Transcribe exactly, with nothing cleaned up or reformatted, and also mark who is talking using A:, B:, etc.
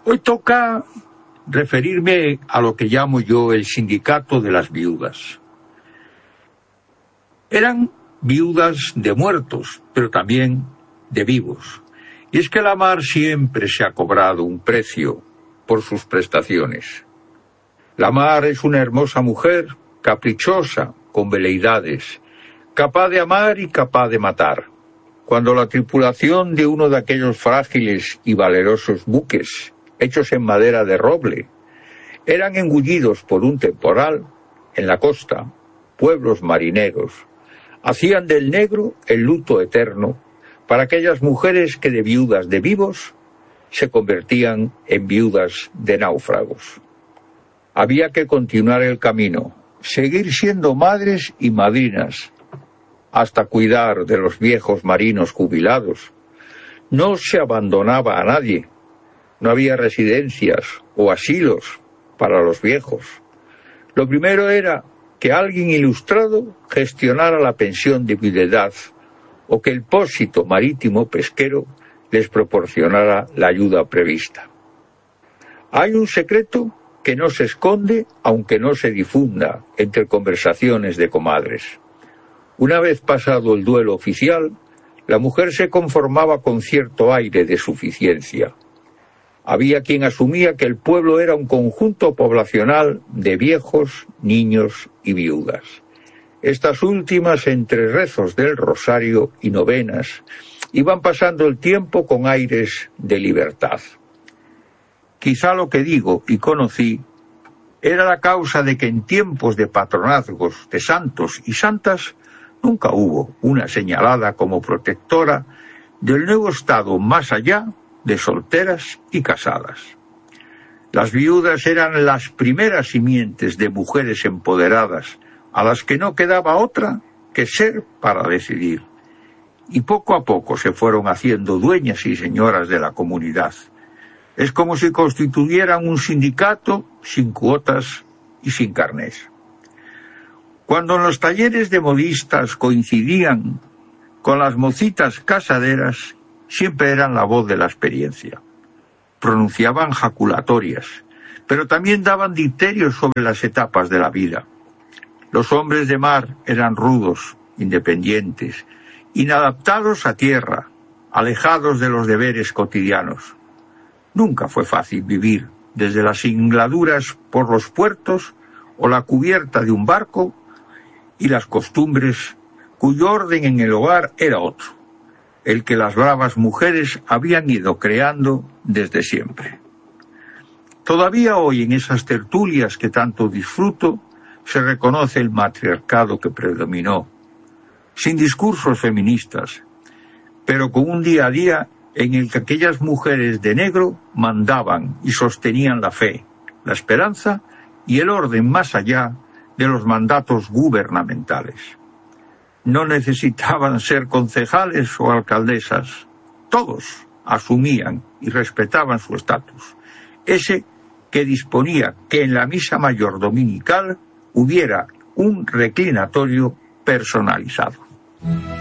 A: Hoy toca referirme a lo que llamo yo el sindicato de las viudas. Eran viudas de muertos, pero también de vivos. Y es que la mar siempre se ha cobrado un precio por sus prestaciones. La mar es una hermosa mujer, caprichosa, con veleidades, capaz de amar y capaz de matar. Cuando la tripulación de uno de aquellos frágiles y valerosos buques, hechos en madera de roble, eran engullidos por un temporal, en la costa, pueblos marineros hacían del negro el luto eterno para aquellas mujeres que de viudas de vivos se convertían en viudas de náufragos. Había que continuar el camino, seguir siendo madres y madrinas, hasta cuidar de los viejos marinos jubilados. No se abandonaba a nadie, no había residencias o asilos para los viejos. Lo primero era que alguien ilustrado gestionara la pensión de viudedad o que el pósito marítimo pesquero les proporcionara la ayuda prevista. Hay un secreto que no se esconde, aunque no se difunda entre conversaciones de comadres. Una vez pasado el duelo oficial, la mujer se conformaba con cierto aire de suficiencia. Había quien asumía que el pueblo era un conjunto poblacional de viejos, niños y viudas. Estas últimas, entre rezos del rosario y novenas, iban pasando el tiempo con aires de libertad. Quizá lo que digo y conocí era la causa de que en tiempos de patronazgos de santos y santas nunca hubo una señalada como protectora del nuevo estado más allá de solteras y casadas. Las viudas eran las primeras simientes de mujeres empoderadas, a las que no quedaba otra que ser para decidir. Y poco a poco se fueron haciendo dueñas y señoras de la comunidad. Es como si constituyeran un sindicato sin cuotas y sin carnés. Cuando en los talleres de modistas coincidían con las mocitas casaderas, siempre eran la voz de la experiencia. Pronunciaban jaculatorias, pero también daban dicterios sobre las etapas de la vida. Los hombres de mar eran rudos, independientes, inadaptados a tierra, alejados de los deberes cotidianos. Nunca fue fácil vivir desde las singladuras por los puertos o la cubierta de un barco y las costumbres cuyo orden en el hogar era otro, el que las bravas mujeres habían ido creando desde siempre. Todavía hoy en esas tertulias que tanto disfruto se reconoce el matriarcado que predominó, sin discursos feministas, pero con un día a día en el que aquellas mujeres de negro mandaban y sostenían la fe, la esperanza y el orden más allá de los mandatos gubernamentales. No necesitaban ser concejales o alcaldesas. Todos asumían y respetaban su estatus, ese que disponía que en la misa mayor dominical hubiera un reclinatorio personalizado.